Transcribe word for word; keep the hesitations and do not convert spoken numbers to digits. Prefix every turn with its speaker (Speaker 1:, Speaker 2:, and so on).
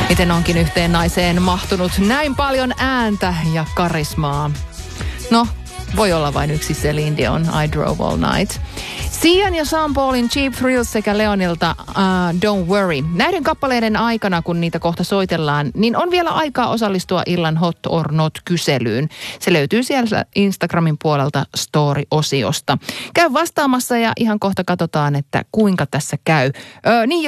Speaker 1: Miten onkin yhteen naiseen mahtunut näin paljon ääntä ja karismaa? No, voi olla vain yksi Celine Dion, I Drove All Night. Sian ja Sean Paulin Cheap Thrills sekä Leonilta uh, Don't Worry. Näiden kappaleiden aikana, kun niitä kohta soitellaan, niin on vielä aikaa osallistua illan Hot or Not-kyselyyn. Se löytyy siellä Instagramin puolelta Story-osiosta. Käy vastaamassa ja ihan kohta katsotaan, että kuinka tässä käy. Ö, niin